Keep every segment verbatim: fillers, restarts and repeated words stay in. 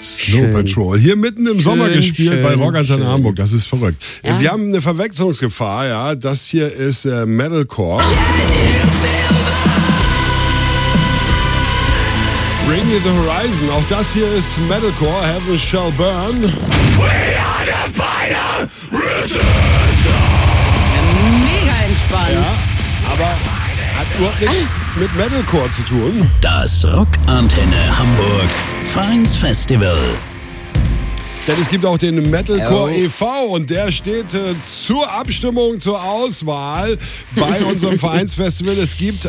Snow Schön. Patrol. Hier mitten im Schön, Sommer gespielt schön, bei Rockantenne schön. Hamburg. Das ist verrückt. Ja. Wir haben eine Verwechslungsgefahr, ja. Das hier ist äh, Metalcore. Bring Me the Horizon. Auch das hier ist Metalcore. Heaven Shall Burn. We are the fighter. Mega entspannt. Ja, aber hat überhaupt nichts mit Metalcore zu tun. Das Rockantenne Hamburg Vereinsfestival. Denn es gibt auch den Metalcore Oh. e V und der steht äh, zur Abstimmung, zur Auswahl bei unserem Vereinsfestival. Es gibt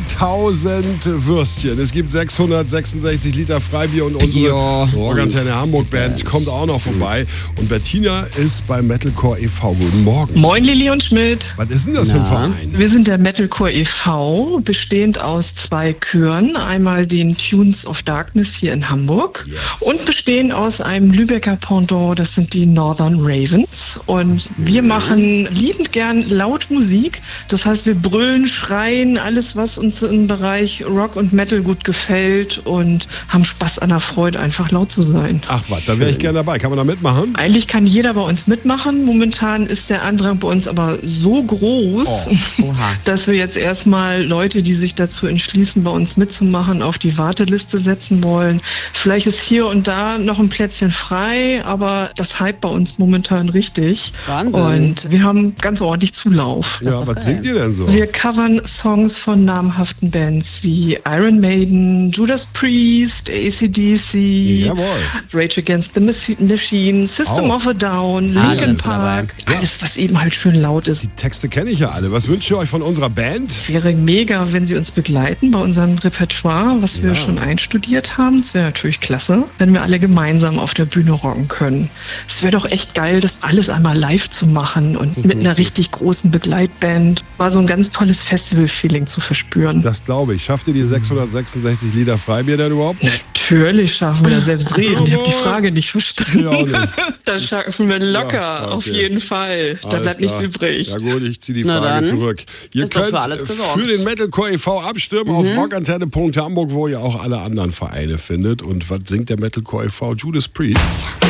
tausend Würstchen, es gibt sechshundertsechsundsechzig Liter Freibier und unsere Ja. Rockantenne Hamburg Band kommt auch noch vorbei. Und Bettina ist beim Metalcore e V. Guten Morgen. Moin Lilly und Schmidt. Was ist denn das für ein Na? Verein? Wir sind der Metalcore e V, bestehend aus zwei Chören. Einmal den Tunes of Darkness hier in Hamburg Yes. und bestehen aus einem Lübecker Pendant, das sind die Northern Ravens. Und wir machen liebend gern laut Musik. Das heißt, wir brüllen, schreien, alles, was uns im Bereich Rock und Metal gut gefällt und haben Spaß an der Freude, einfach laut zu sein. Ach was, da wäre ich gerne dabei. Kann man da mitmachen? Eigentlich kann jeder bei uns mitmachen. Momentan ist der Andrang bei uns aber so groß, Oh. Oha. dass wir jetzt erstmal Leute, die sich dazu entschließen, bei uns mitzumachen, auf die Warteliste setzen wollen. Vielleicht ist hier und da noch ein Plätzchen frei, aber das hype bei uns momentan richtig. Wahnsinn. Und wir haben ganz ordentlich Zulauf. Das ist Ja, doch was geil. singt ihr denn so? Wir covern Songs von namhaften Bands wie Iron Maiden, Judas Priest, A C D C, Jawohl. Rage Against the Machi- Machine, System Auch. of a Down, Alles Linkin dabei. Park, alles, was eben halt schön laut ist. Die Texte kenne ich ja alle. Was wünscht ihr euch von unserer Band? Wäre mega, wenn Sie uns begleiten bei unserem Repertoire, was wir Ja. schon einstudiert haben. Das wäre natürlich klasse, wenn wir alle gemeinsam auf der Bühne rocken können. Es wäre doch echt geil, das alles einmal live zu machen und mit einer richtig großen Begleitband. War so ein ganz tolles Festival-Feeling zu verspüren. Das glaube ich. Schafft ihr die sechshundertsechsundsechzig Liter Freibier denn überhaupt? Natürlich schaffen wir das selbst reden. Ich habe die Frage nicht verstanden. Ja, auch nicht. Das schaffen wir locker, Ja, okay. auf jeden Fall. Da Alles bleibt nichts klar. übrig. Ja gut, ich ziehe die Na Frage dann. zurück. Ihr Ist doch für könnt alles gesorgt. für den Metalcore e V abstimmen auf rockantenne punkt hamburg, wo ihr auch alle anderen Vereine findet. Und was singt der Metalcore e V? Judas Priest.